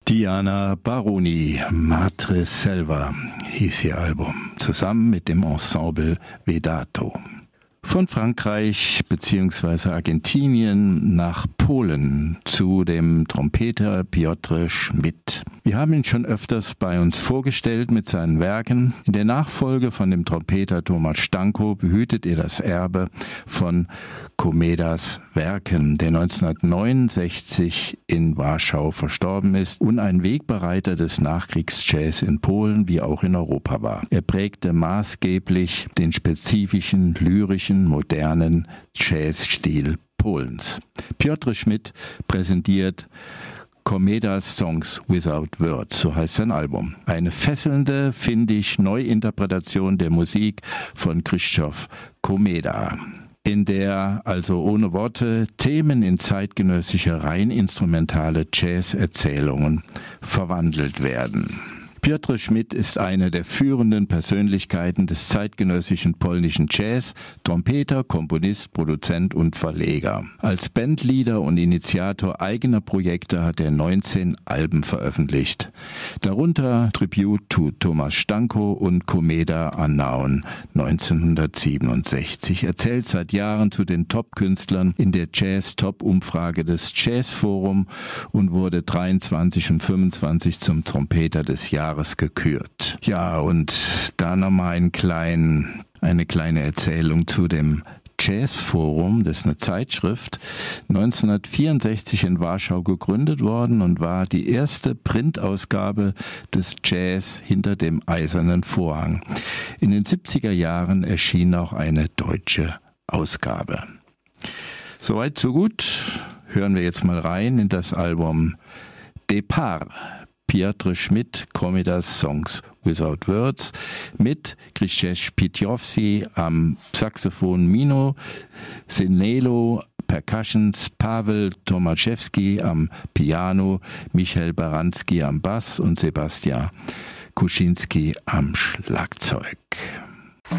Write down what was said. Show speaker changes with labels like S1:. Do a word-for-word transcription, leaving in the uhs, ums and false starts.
S1: Diana Baroni, Matre Selva hieß ihr Album, zusammen mit dem Ensemble Vedato. Von Frankreich bzw. Argentinien nach Polen zu dem Trompeter Piotr Schmidt. Wir haben ihn schon öfters bei uns vorgestellt mit seinen Werken. In der Nachfolge von dem Trompeter Tomasz Stanko behütet er das Erbe von Komedas Werken, der neunzehnhundertneunundsechzig in Warschau verstorben ist und ein Wegbereiter des Nachkriegsjazz in Polen wie auch in Europa war. Er prägte maßgeblich den spezifischen, lyrischen, modernen Jazzstil Polens. Piotr Schmidt präsentiert Komedas Songs Without Words, so heißt sein Album. Eine fesselnde, finde ich, Neuinterpretation der Musik von Krzysztof Komeda, in der also ohne Worte Themen in zeitgenössische rein instrumentale Jazz-Erzählungen verwandelt werden. Piotr Schmidt ist eine der führenden Persönlichkeiten des zeitgenössischen polnischen Jazz, Trompeter, Komponist, Produzent und Verleger. Als Bandleader und Initiator eigener Projekte hat er neunzehn Alben veröffentlicht. Darunter Tribute to Tomasz Stanko und Komeda Unknown neunzehnhundertsiebenundsechzig. Er zählt seit Jahren zu den Top-Künstlern in der Jazz-Top-Umfrage des Jazz-Forum und wurde dreiundzwanzig und fünfundzwanzig zum Trompeter des Jahres gekürt. Ja, und da nochmal einen kleinen, eine kleine Erzählung zu dem Jazzforum, das ist eine Zeitschrift, neunzehnhundertvierundsechzig in Warschau gegründet worden und war die erste Printausgabe des Jazz hinter dem eisernen Vorhang. In den siebziger Jahren erschien auch eine deutsche Ausgabe. Soweit, so gut. Hören wir jetzt mal rein in das Album Départ. Piotr Schmidt, Komedas Songs Without Words, mit Krzysztof Piotowski am Saxophon, Mino Senelo Percussions, Paweł Tomaszewski am Piano, Michael Baranski am Bass und Sebastian Kuczynski am Schlagzeug.